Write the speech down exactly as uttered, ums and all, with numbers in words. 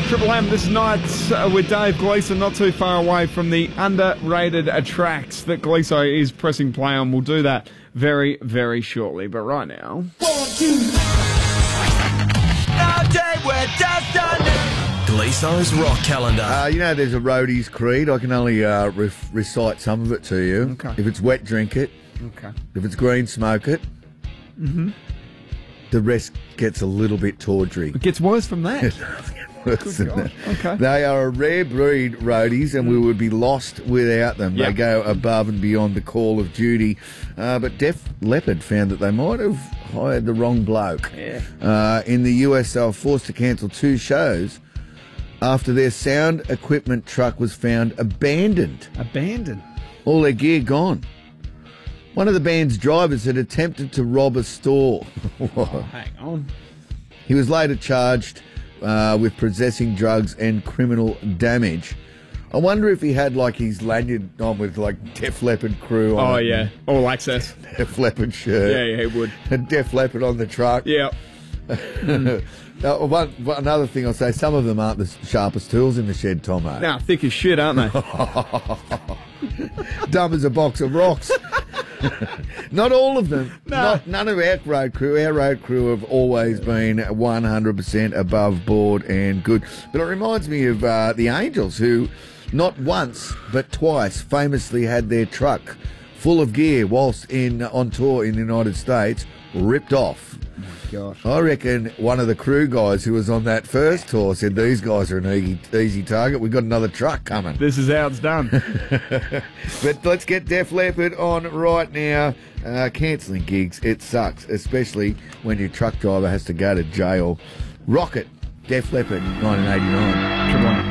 Triple M this night uh, with Dave Gleeson, not too far away from the underrated uh, tracks that Gleeso is pressing play on. We'll do that very, very shortly. But right now... One, two. Gleeso's Rock Calendar. Uh, you know, there's a roadie's creed. I can only uh, re- recite some of it to you. Okay. If it's wet, drink it. Okay. If it's green, smoke it. Mm-hmm. The rest gets a little bit tawdry. It gets worse from that. Worse than that. Okay. They are a rare breed, roadies, and we would be lost without them. Yep. They go above and beyond the call of duty. Uh, but Def Leppard found that they might have hired the wrong bloke. Yeah. Uh, in the U S, they were forced to cancel two shows after their sound equipment truck was found abandoned. Abandoned? All their gear gone. One of the band's drivers had attempted to rob a store. Oh, hang on. He was later charged uh, with possessing drugs and criminal damage. I wonder if he had like his lanyard on with like Def Leppard crew on Oh, it. yeah. All access. Def Leppard shirt. Yeah, yeah, he would. And Def Leppard on the truck. Yeah. Uh, one, one, another thing I'll say, some of them aren't the sharpest tools in the shed, Tomo. Now, thick as shit, aren't they? Dumb as a box of rocks. Not all of them. No. Not, none of our road crew. Our road crew have always been one hundred percent above board and good. But it reminds me of uh, the Angels, who not once but twice famously had their truck full of gear whilst in on tour in the United States ripped off. Gosh. I reckon one of the crew guys who was on that first tour said, these guys are an easy, easy target. We've got another truck coming. This is how it's done. But let's get Def Leppard on right now. Uh, cancelling gigs, it sucks, especially when your truck driver has to go to jail. Rocket, Def Leppard, nineteen eighty-nine. Come on.